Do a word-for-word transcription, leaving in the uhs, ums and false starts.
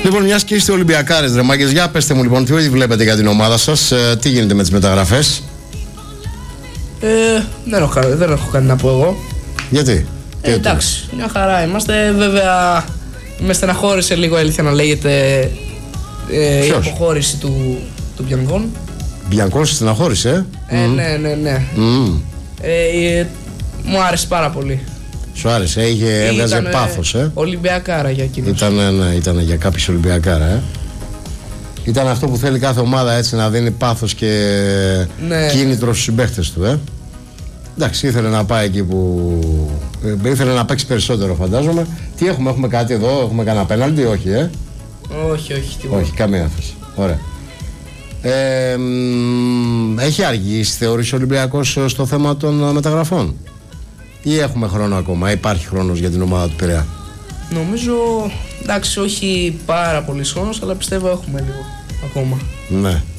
Λοιπόν, μιας και είστε Ολυμπιακάρες, ρε μάγκες, για πέστε μου λοιπόν, τι βλέπετε για την ομάδα σας, ε, τι γίνεται με τις μεταγραφές? Ε, δεν, έχω, δεν έχω κάτι να πω εγώ. Γιατί? Ε, εντάξει, μια χαρά είμαστε. Βέβαια, με στεναχώρησε λίγο, αλήθεια να λέγεται, ε, η αποχώρηση του, του Μπιανκόν. Μπιανκόν σε στεναχώρησε, ε? ε mm. Ναι, ναι, ναι. Mm. Ε, ε, μου άρεσε πάρα πολύ. Σου άρεσε, είχε, έβγαζε ήτανε πάθος, ε? Ολυμπιακάρα για εκείνος. Ήταν, ναι, ήταν για κάποιους Ολυμπιακάρα, ε? Ήταν αυτό που θέλει κάθε ομάδα, έτσι, να δίνει πάθος και ναι. κίνητρο στους συμπαίχτες του, ε? Εντάξει, ήθελε να πάει εκεί που... Ε, ήθελε να παίξει περισσότερο, φαντάζομαι. Τι έχουμε, έχουμε κάτι εδώ, έχουμε κανένα πέναλτι, όχι, ε? Όχι, όχι, τίποτα. Όχι, καμία θέση. Ωραία. Ε, μ, έχει αργήσει, θεωρείς, ο Ολυμπιακός στο θέμα των μεταγραφών? Ή έχουμε χρόνο ακόμα, υπάρχει χρόνος για την ομάδα του Πειραιά? Νομίζω, εντάξει, όχι πάρα πολύ χρόνος, αλλά πιστεύω έχουμε λίγο ακόμα. Ναι.